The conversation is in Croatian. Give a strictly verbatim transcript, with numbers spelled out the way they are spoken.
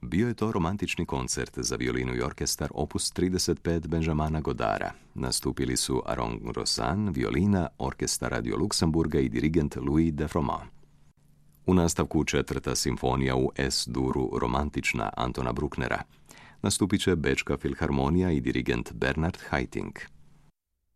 Bio je to romantični koncert za violinu i orkestar opus trideset pet Benjamina Godara. Nastupili su Aaron Rosan, violina, orkestar Radio Luksemburga i dirigent Louis de Froment. U nastavku četvrta simfonija u S-duru romantična Antona Brucknera. Nastupit će Bečka filharmonija i dirigent Bernard Haitink.